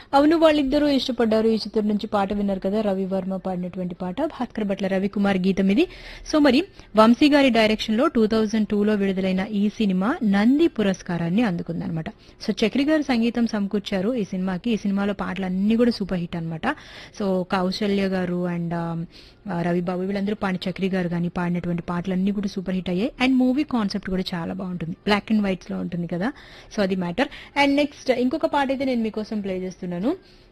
అవును వాళ్ళిద్దరూ ఇష్టపడ్డారు ఈ చిత్రం నుంచి పాట విన్నారు కదా, రవి వర్మ పాడినటువంటి పాట, భాస్కర్ భట్ల రవికుమార్ గీతం ఇది. సో మరి వంశీ గారి డైరెక్షన్ లో 2002లో విడుదలైన ఈ సినిమా నంది పురస్కారాన్ని అందుకుందనమాట. సో చక్రి గారు సంగీతం సమకూర్చారు ఈ సినిమాకి. ఈ సినిమాలో పాటలన్నీ కూడా సూపర్ హిట్ అనమాట. సో కౌశల్య గారు అండ్ రవిబాబు వీళ్ళందరూ చక్రి గారు కానీ పాడినటువంటి పాటలన్నీ కూడా సూపర్ హిట్ అయ్యాయి. అండ్ మూవీ కాన్సెప్ట్ కూడా చాలా బాగుంటుంది, బ్లాక్ అండ్ వైట్స్ లో ఉంటుంది కదా. సో అది మ్యాటర్. అండ్ నెక్స్ట్ ఇంకొక పాట అయితే నేను మీకోసం ప్లే చేస్తున్నాను.